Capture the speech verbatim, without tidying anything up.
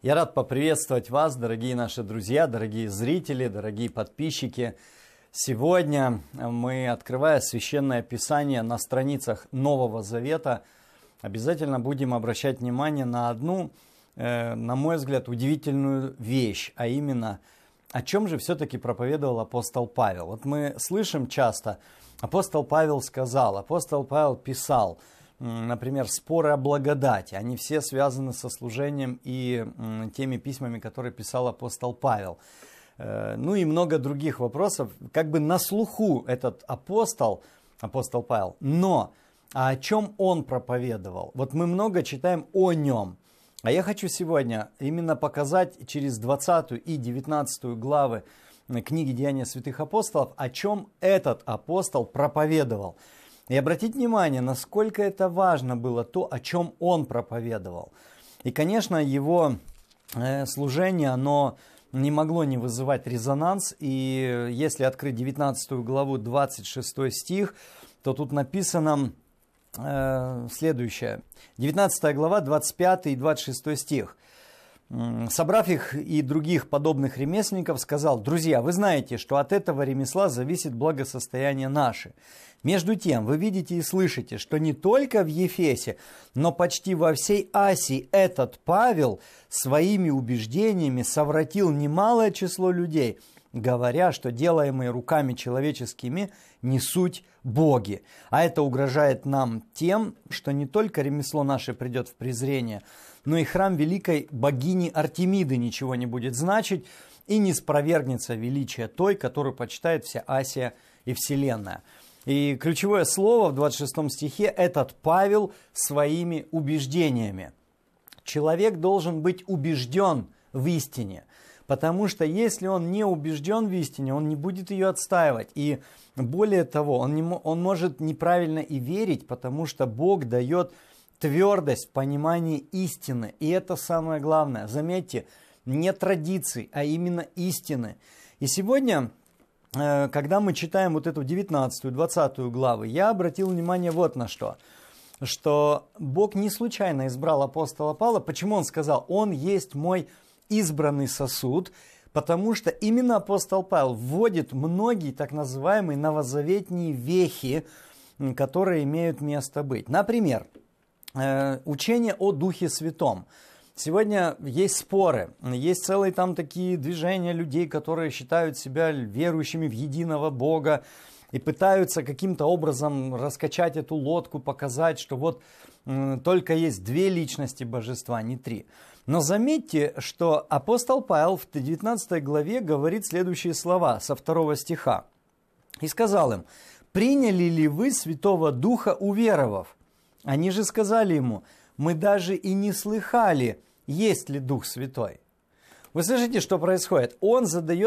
Я рад поприветствовать вас, дорогие наши друзья, дорогие зрители, дорогие подписчики. Сегодня мы, открывая Священное Писание на страницах Нового Завета, обязательно будем обращать внимание на одну, э, на мой взгляд, удивительную вещь, а именно, о чем же все-таки проповедовал апостол Павел. Вот мы слышим часто, апостол Павел сказал, апостол Павел писал, например, споры о благодати, они все связаны со служением и теми письмами, которые писал апостол Павел. Ну и много других вопросов, как бы на слуху этот апостол, апостол Павел, но а о чем он проповедовал? Вот мы много читаем о нем, а я хочу сегодня именно показать через двадцатую и девятнадцатую главы книги «Деяния святых апостолов», о чем этот апостол проповедовал. И обратить внимание, насколько это важно было то, о чем он проповедовал. И, конечно, его э, служение, оно не могло не вызывать резонанс. И если открыть девятнадцатую главу, двадцать шестой стих, то тут написано э, следующее. девятнадцатая глава, двадцать пятый и двадцать шестой стих. Собрав их и других подобных ремесленников, сказал: «Друзья, вы знаете, что от этого ремесла зависит благосостояние наше. Между тем, вы видите и слышите, что не только в Ефесе, но почти во всей Асии этот Павел своими убеждениями совратил немалое число людей, говоря, что делаемые руками человеческими не суть боги. А это угрожает нам тем, что не только ремесло наше придет в презрение, но и храм великой богини Артемиды ничего не будет значить, и не спровергнется величие той, которую почитает вся Асия и вселенная». И ключевое слово в двадцать шестом стихе – этот Павел своими убеждениями. Человек должен быть убежден в истине, потому что если он не убежден в истине, он не будет ее отстаивать. И более того, он, не, он может неправильно и верить, потому что Бог дает твердость в понимании истины. И это самое главное. Заметьте, не традиций, а именно истины. И сегодня, когда мы читаем вот эту девятнадцатую, двадцатую главы, я обратил внимание вот на что. Что Бог не случайно избрал апостола Павла. Почему он сказал: «Он есть мой избранный сосуд», потому что именно апостол Павел вводит многие так называемые новозаветные вехи, которые имеют место быть. Например, учение о Духе Святом. Сегодня есть споры, есть целые там такие движения людей, которые считают себя верующими в единого Бога и пытаются каким-то образом раскачать эту лодку, показать, что вот м, только есть две личности божества, не три. Но заметьте, что апостол Павел в девятнадцатой главе говорит следующие слова со второго стиха. «И сказал им: приняли ли вы Святого Духа, уверовав? Они же сказали ему: мы даже и не слыхали, есть ли Дух Святой». Вы слышите, что происходит? Он задает